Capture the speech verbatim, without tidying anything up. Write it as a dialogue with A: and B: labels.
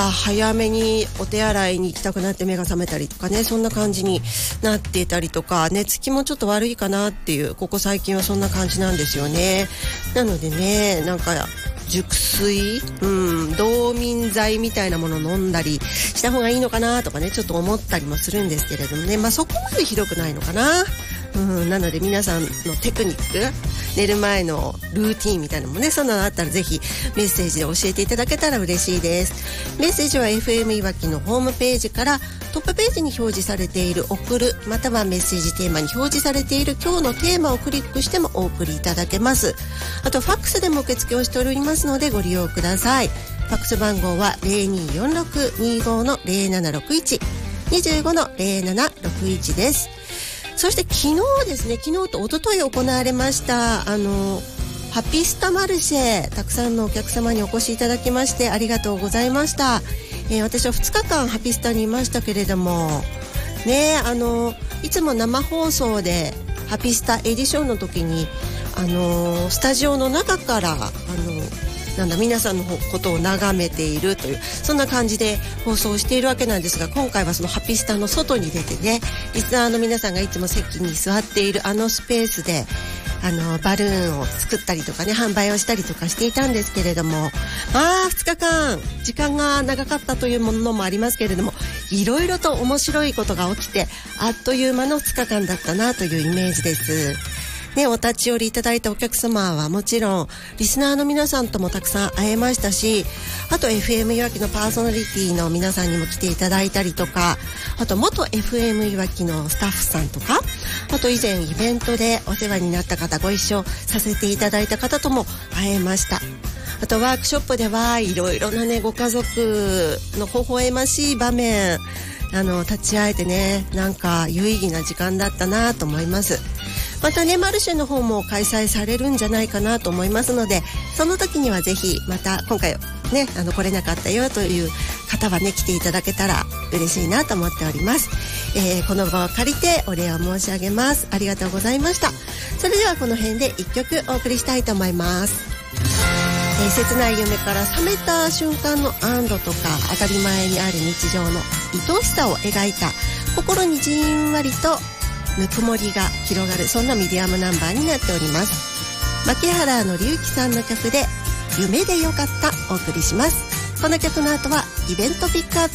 A: 早めにお手洗いに行きたくなって目が覚めたりとかね、そんな感じになっていたりとか、寝つきもちょっと悪いかなっていう、ここ最近はそんな感じなんですよね。なのでね、なんか熟睡、うん、冬眠剤みたいなものを飲んだりした方がいいのかなとかね、ちょっと思ったりもするんですけれどもね、まあそこまでひどくないのかな。うん、なので皆さんのテクニック、寝る前のルーティンみたいなのもね、そんなのあったらぜひメッセージで教えていただけたら嬉しいです。メッセージは エフエム いわきのホームページからトップページに表示されている送る、またはメッセージテーマに表示されている今日のテーマをクリックしてもお送りいただけます。あとファックスでも受付をしておりますのでご利用ください。ファックス番号は ゼロにーよんろくにーご のゼロななろくいち にじゅうごのゼロななろくいちです。そして昨日ですね、昨日と一昨日行われましたあのハピスタマルシェ、たくさんのお客様にお越しいただきましてありがとうございました。えー、私はふつかかんハピスタにいましたけれどもね、あのいつも生放送でハピスタエディションの時にあのスタジオの中からあのなんだ皆さんのことを眺めているという、そんな感じで放送しているわけなんですが、今回はそのハピスタの外に出てね、リスナーの皆さんがいつも席に座っているあのスペースであのバルーンを作ったりとかね、販売をしたりとかしていたんですけれども、まあふつかかん時間が長かったというものもありますけれども、いろいろと面白いことが起きてあっという間のふつかかんだったなというイメージです。ね、お立ち寄りいただいたお客様はもちろんリスナーの皆さんともたくさん会えましたし、あと エフエム いわきのパーソナリティの皆さんにも来ていただいたりとか、あと元 エフエム いわきのスタッフさんとか、あと以前イベントでお世話になった方、ご一緒させていただいた方とも会えました。あとワークショップではいろいろなね、ご家族の微笑ましい場面あの立ち会えてね、なんか有意義な時間だったなと思います。またね、マルシェの方も開催されるんじゃないかなと思いますので、その時にはぜひまた今回ね、あの来れなかったよという方はね、来ていただけたら嬉しいなと思っております。えー、この場を借りてお礼を申し上げます。ありがとうございました。それではこの辺でいっきょくお送りしたいと思います。えー、切ない夢から覚めた瞬間の安堵とか、当たり前にある日常の愛おしさを描いた、心にじんわりとぬくもりが広がる、そんなミディアムナンバーになっております。牧原のりゆきさんの曲で夢でよかったお送りします。この曲の後はイベントピックアップ